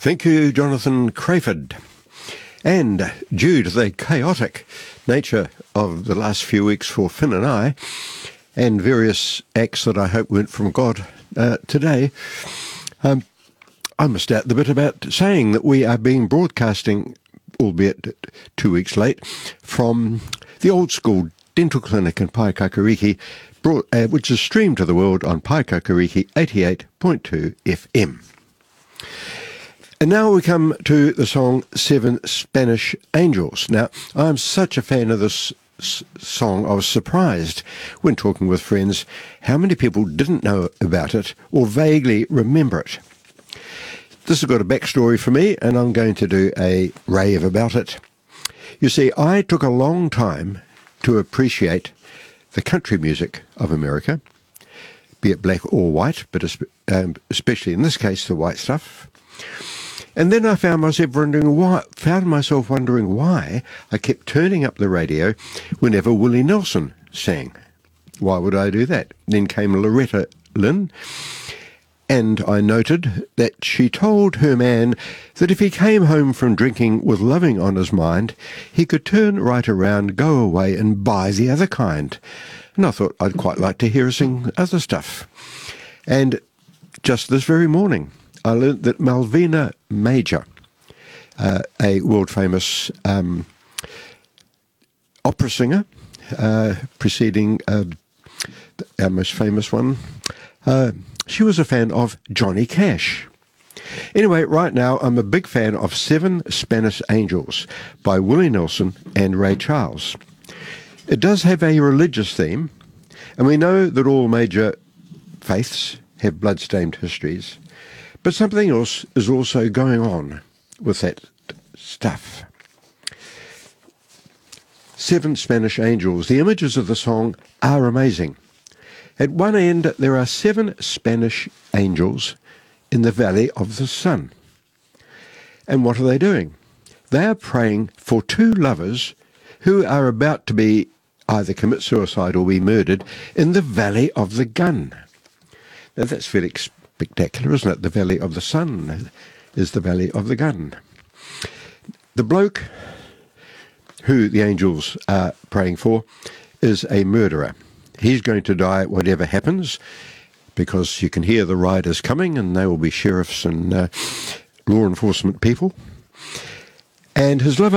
Thank you, Jonathan Crayford. And due to the chaotic nature of the last few weeks for Finn and I, and various acts that I hope weren't from God today, I missed out the bit about saying that we are being broadcasting, albeit 2 weeks late, from the old school dental clinic in Paekakariki, which is streamed to the world on Paekakariki 88.2 FM. And now we come to the song Seven Spanish Angels. Now, I'm such a fan of this song, I was surprised when talking with friends how many people didn't know about it or vaguely remember it. This has got a backstory for me, and I'm going to do a rave about it. You see, I took a long time to appreciate the country music of America, be it black or white, but especially in this case, the white stuff. And then I found myself wondering why I kept turning up the radio whenever Willie Nelson sang. Why would I do that? Then came Loretta Lynn, and I noted that she told her man that if he came home from drinking with loving on his mind, he could turn right around, go away and buy the other kind. And I thought I'd quite like to hear her sing other stuff. And just this very morning, I learnt that Malvina Major, a world-famous opera singer, preceding our most famous one, she was a fan of Johnny Cash. Anyway, right now I'm a big fan of Seven Spanish Angels by Willie Nelson and Ray Charles. It does have a religious theme, and we know that all major faiths have blood-stained histories. But something else is also going on with that stuff. Seven Spanish Angels. The images of the song are amazing. At one end, there are 7 Spanish angels in the Valley of the Sun. And what are they doing? They are praying for 2 lovers who are about to be either commit suicide or be murdered in the Valley of the Gun. Now that's fairly spectacular, isn't it? The Valley of the Sun is the Valley of the Gun. The bloke who the angels are praying for is a murderer. He's going to die whatever happens, because you can hear the riders coming, and they will be sheriffs and law enforcement people. And his lover